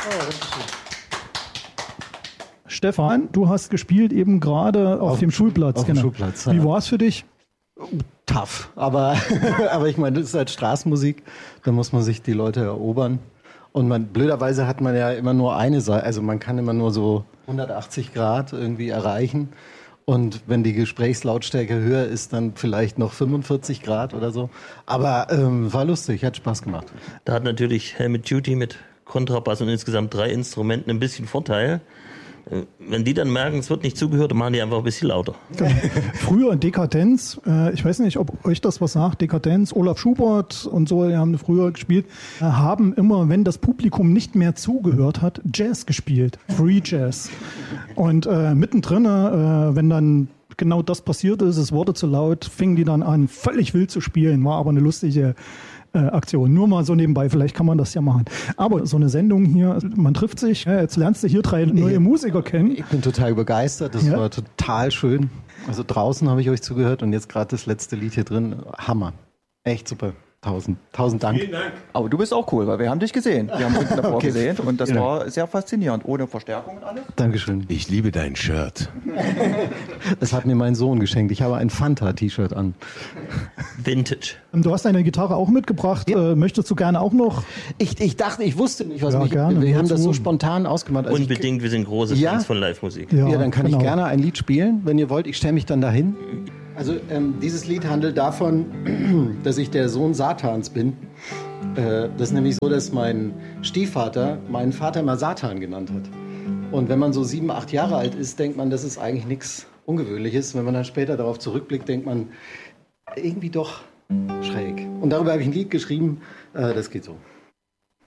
Stefan, du hast gespielt eben gerade auf dem Schulplatz. Auf dem Schulplatz, ja. Wie war es für dich? Tough, aber ich meine, das ist halt Straßenmusik, da muss man sich die Leute erobern. Und blöderweise hat man ja immer nur eine Seite, also man kann immer nur so 180 Grad irgendwie erreichen. Und wenn die Gesprächslautstärke höher ist, dann vielleicht noch 45 Grad oder so. Aber war lustig, hat Spaß gemacht. Da hat natürlich Helmet Duty mit Kontrabass und insgesamt 3 Instrumenten ein bisschen Vorteil. Wenn die dann merken, es wird nicht zugehört, dann machen die einfach ein bisschen lauter. Früher Dekadenz, ich weiß nicht, ob euch das was sagt, Dekadenz, Olaf Schubert und so, die haben früher gespielt, haben immer, wenn das Publikum nicht mehr zugehört hat, Jazz gespielt, Free Jazz. Und mittendrin, wenn dann genau das passiert ist, es wurde zu laut, fingen die dann an, völlig wild zu spielen, war aber eine lustige Aktion. Nur mal so nebenbei, vielleicht kann man das ja machen. Aber so eine Sendung hier, man trifft sich, jetzt lernst du hier 3 neue Musiker kennen. Ich bin total begeistert, das war total schön. Also draußen habe ich euch zugehört und jetzt gerade das letzte Lied hier drin, Hammer. Echt super. 1000 Dank. Vielen Dank. Aber du bist auch cool, weil wir haben dich gesehen. Wir haben uns davor gesehen und das war sehr faszinierend, ohne Verstärkung und alles. Dankeschön. Ich liebe dein Shirt. Das hat mir mein Sohn geschenkt. Ich habe ein Fanta-T-Shirt an. Vintage. Du hast deine Gitarre auch mitgebracht. Ja. Möchtest du gerne auch noch? Ich dachte, ich wusste nicht, was Ja, mich... gerne. Wir haben das so Wozu? spontan ausgemacht. Also Unbedingt, wir sind große Ja? Fans von Live-Musik. Ja, dann kann ich genau. gerne ein Lied spielen, wenn ihr wollt. Ich stelle mich dann dahin. Also dieses Lied handelt davon, dass ich der Sohn Satans bin. Das ist nämlich so, dass mein Stiefvater meinen Vater mal Satan genannt hat. Und wenn man so 7, 8 Jahre alt ist, denkt man, das ist eigentlich nichts Ungewöhnliches. Wenn man dann später darauf zurückblickt, denkt man, irgendwie doch schräg. Und darüber habe ich ein Lied geschrieben, das geht so.